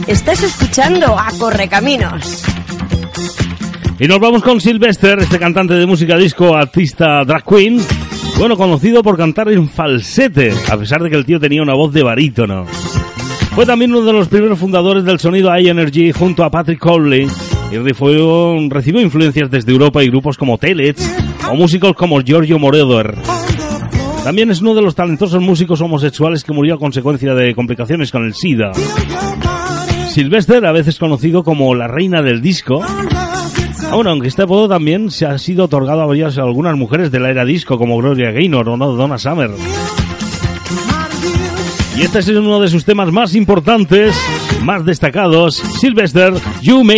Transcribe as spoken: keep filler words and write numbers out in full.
Estás escuchando a Correcaminos. Y nos vamos con Sylvester, este cantante de música disco, artista drag queen, bueno, conocido por cantar en falsete, a pesar de que el tío tenía una voz de barítono. Fue también uno de los primeros fundadores del sonido High Energy junto a Patrick Cowley, y fue, recibió influencias desde Europa y grupos como Telets o músicos como Giorgio Moroder. También es uno de los talentosos músicos homosexuales que murió a consecuencia de complicaciones con el SIDA. Sylvester, a veces conocido como la reina del disco, bueno, aunque este apodo también se ha sido otorgado a varias, a algunas mujeres de la era disco, como Gloria Gaynor o no, Donna Summer. Y este es uno de sus temas más importantes, más destacados, Sylvester, You Make